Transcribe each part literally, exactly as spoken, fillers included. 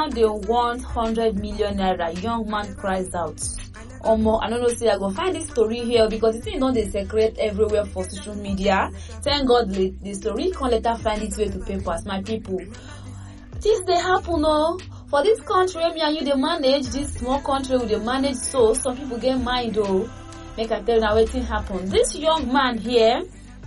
they want one hundred million naira. Young man cries out. Omo, I don't know, say I go find this story here because the thing don't they secret everywhere for social media. Thank God the, the story can later find its way to papers. My people, this they happen, no. For this country, me and you they manage this small country with they manage, so some people get mind though. Make I tell you now what thing happen. This young man here,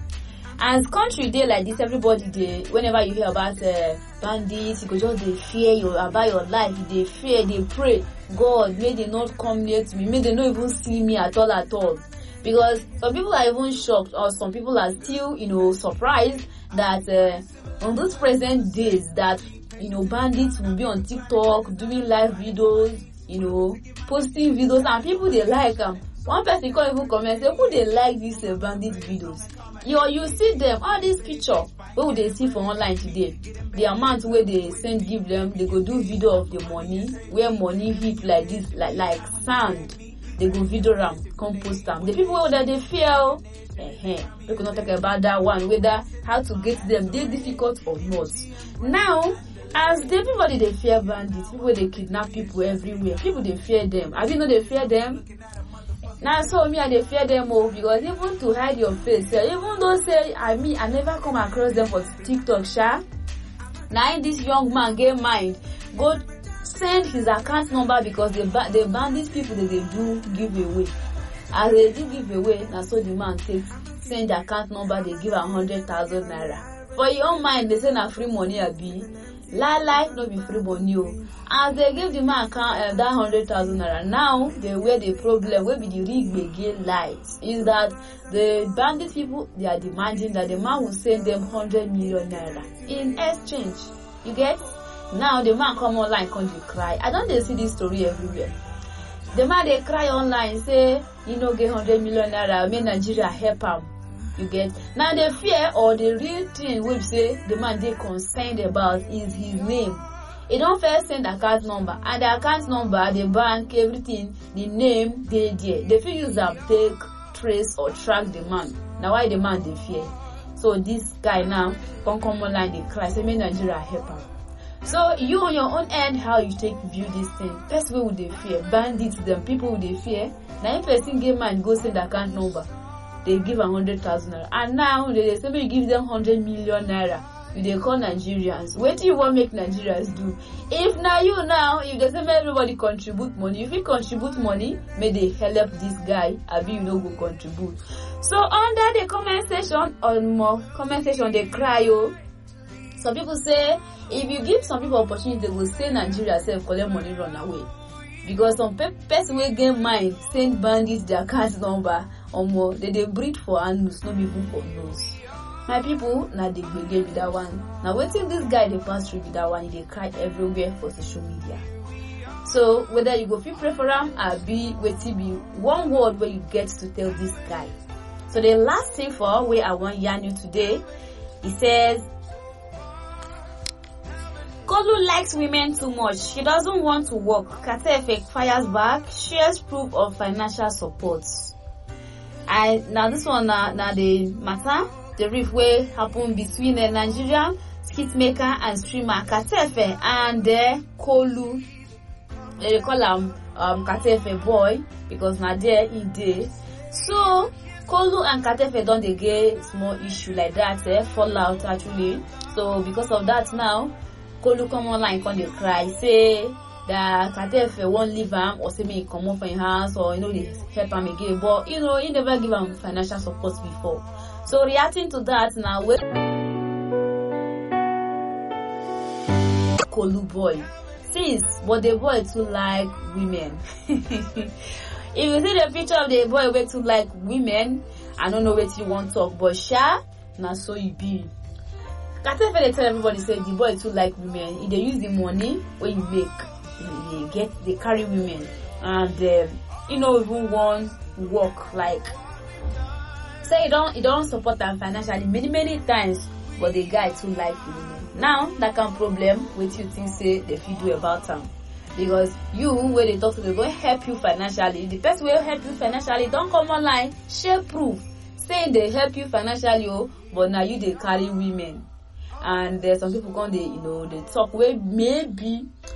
as country day like this, everybody they whenever you hear about uh, bandits, you go just they fear your about your life, they fear, they pray, God, may they not come near to me, may they not even see me at all at all. Because some people are even shocked, or some people are still, you know, surprised that uh, on those present days that, you know, bandits will be on TikTok doing live videos, you know, posting videos, and people they like them. Um, one person can't even comment say who they like these uh, bandit videos. You you see them, all these picture what they see for online today, the amount where they send give them, they go do video of the money, where money hit like this, like like sand, they go video them, compost them. The people that they fear, eh, we could not talk about that one, whether how to get them, they difficult or not. Now, as the, everybody they fear bandits, people they kidnap people everywhere, people they fear them. Have you know they fear them? Now, so me, I they fear them all because even to hide your face, yeah, even though say I mean I never come across them for TikTok, sha. Now this young man get mind, go send his account number because they ba- they bandit people that they do give away. As they do give away, now so the man takes send the account number, they give a hundred thousand naira. For your own mind, they say na free money a be. La life no be free money. As they give the man account uh, that hundred thousand naira, now they where the problem where be the rig begin lies is that the bandit people they are demanding that the man will send them hundred million naira in exchange. You get? Now the man come online come dey cry. I don't they see this story everywhere. The man they cry online say you know get hundred million naira, make Nigeria help him. You get? Now the fear or the real thing which say the man they concerned about is his name. He don't first send account number, and the account number, the bank, everything, the name, they there. They feel use them take, trace or track the man. Now why the man they fear? So this guy now come come online they cry, say make Nigeria help him. So you on your own end, how you take view this thing? First way would they fear? Bandits them, people would they fear? Now if person get man go send the account number, they give a hundred thousand naira, and now they say you give them hundred million naira. They call Nigerians. What do you want make Nigerians do? If now you now, if they say everybody contribute money, if you contribute money, may they help this guy, abi you know go contribute. So under the comment section, on more comment section, they cry oh. Some people say if you give some people opportunity, they will say Nigeria self collect money run away. Because some pe- person will get mind, send bandits their account number or more, they they breed for animals, not even for nose. My people, now they will get that one. Now waiting this guy they pass through with that one, they cry everywhere for social media. So whether you go feel pray for him or be waiting be one word where you get to tell this guy. So the last thing for where I want yarn you today, he says Kolu likes women too much. She doesn't want to work. Katefe fires back, shares proof of financial support. I now this one now, now the matter, the rift way happened between the Nigerian skit maker and streamer Katefe and the Kolu. They call him um Katefe boy because now there he did. So Kolu and Katefe don't they get small issue like that, eh, fall out actually. So because of that now, Kolu come online come they cry, say that Katefe won't leave him or say me come up from his house or you know they help him again. But you know he never give him financial support before. So reacting to that now, with Kolu boy, sis, but the boy too like women. If you see the picture of the boy way too like women, I don't know what you want to talk, but sha, now so you be. Katefe they tell everybody say the boy too like women. If they use the money when you make, they get they carry women and um, you know even one work like. Say you don't you don't support them financially many many times, but the guy too like women. Now that kind of problem what you think say they feel do about them. Because you when they talk to them, go help you financially. The person will help you financially, don't come online, share proof. Saying they help you financially, oh, but now you they carry women. And there's some people come they you know they talk where maybe